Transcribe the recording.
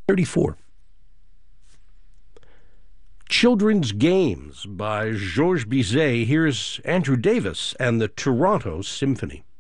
34. Children's Games by Georges Bizet. Here's Andrew Davis and the Toronto Symphony.